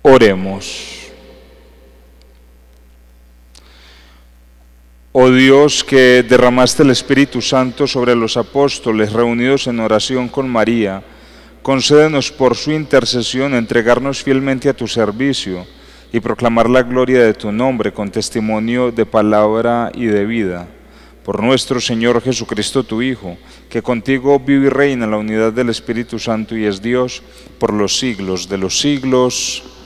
Oremos. Oh Dios, que derramaste el Espíritu Santo sobre los apóstoles reunidos en oración con María, concédenos por su intercesión entregarnos fielmente a tu servicio y proclamar la gloria de tu nombre con testimonio de palabra y de vida. Por nuestro Señor Jesucristo, tu Hijo, que contigo vive y reina en la unidad del Espíritu Santo y es Dios por los siglos de los siglos.